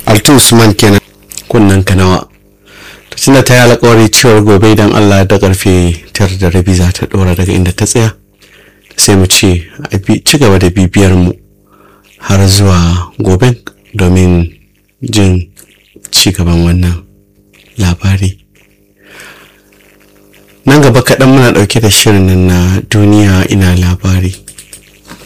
Altu Usman kenan kunnan kanawa. Tunda ta yi alƙawari cewar gobe idan Allah da karfe 9:30 za ta ɗora daga inda ta tsaya, sai mu ce a ci gaba da bibiyar mu har zuwa goben domin jin ci gaban wannan labari. Nan gaba kaɗan muna ɗauke da shirin na duniya ina labari.